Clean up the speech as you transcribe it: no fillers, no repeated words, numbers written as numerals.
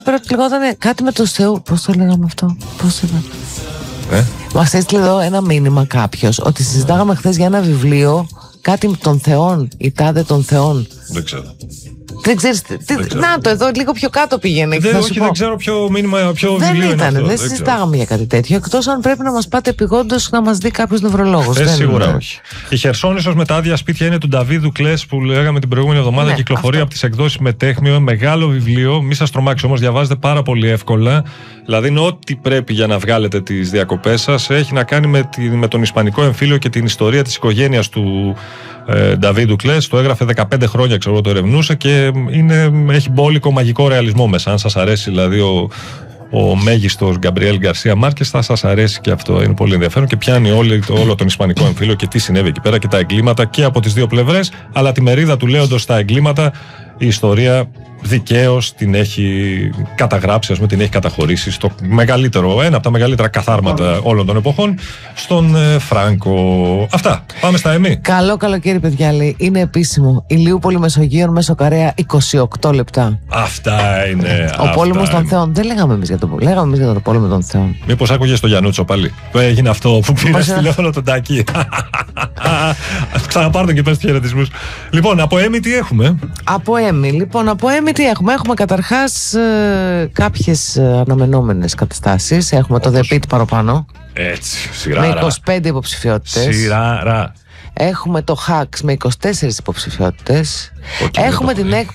Πρώτη λεγόταν κάτι με το Θεού. Πώς το λέγαμε αυτό, πώς ήταν? Μας έστειλε εδώ ένα μήνυμα κάποιος ότι συζητάγαμε χθες για ένα βιβλίο, κάτι των θεών, η τάδε των θεών. Δεν ξέρω. Δεν ξέρεις, να το εδώ λίγο πιο κάτω πήγαινε. Δεν ξέρω ποιο μήνυμα, ποιο βιβλίο είναι αυτό. Δεν συζητάγαμε για κάτι τέτοιο. Εκτός αν πρέπει να μας πάτε επειγόντως να μας δει κάποιος νευρολόγος. Σίγουρα όχι. Η Χερσόνησος με τα άδεια σπίτια είναι του Νταβίδου Κλές που λέγαμε την προηγούμενη εβδομάδα. Ναι, κυκλοφορεί από τις εκδόσεις Μετέχμιο. Μεγάλο βιβλίο. Μη σας τρομάξει όμως, διαβάζετε πάρα πολύ εύκολα. Δηλαδή είναι ό,τι πρέπει για να βγάλετε τις διακοπές σας. Έχει να κάνει με τον Ισπανικό εμφύλιο και την ιστορία της οικογένειας του Νταβίδου Κλές. Το έγραφε 15 χρόνια, ξέρω, το ερευνούσε και έχει μπόλικο μαγικό ρεαλισμό μέσα. Αν σας αρέσει δηλαδή ο μέγιστος Γκαμπριέλ Γκαρσία Μάρκες, θα σας αρέσει και αυτό. Είναι πολύ ενδιαφέρον και πιάνει όλο τον Ισπανικό εμφύλιο και τι συνέβη εκεί πέρα και τα εγκλήματα και από τις δύο πλευρές. Αλλά τη μερίδα του λέοντος στα εγκλήματα, η ιστορία δικαίως την έχει καταγράψει, την έχει καταχωρήσει στο μεγαλύτερο, ένα από τα μεγαλύτερα καθάρματα όλων των εποχών, στον Φράγκο. Αυτά. Πάμε στα ΕΜΗ. Καλό καλοκαίρι, παιδιά, λέει. Είναι επίσημο. Ηλιούπολη Μεσογείων, Μεσοκαρέα, 28 λεπτά. Αυτά είναι. Ο πόλεμος των θεών. Δεν λέγαμε εμείς για το πόλεμο. Λέγαμε εμείς για το πόλεμο των θεών. Μήπως άκουγες το Γιαννούτσο πάλι? Έγινε αυτό που πήρε τηλέφωνο τον Τάκη. Ξαναπάρ' τον και πες τους χαιρετισμούς. Λοιπόν, από ΕΜΗ τι έχουμε? Από ΕΜΗ τι έχουμε? Έχουμε καταρχάς κάποιες αναμενόμενες καταστάσεις. Έχουμε το The Pit παραπάνω. Έτσι, σειράρα. Με 25 υποψηφιότητες. Σειράρα. Έχουμε το Hacks με 24 υποψηφιότητες. Έχουμε την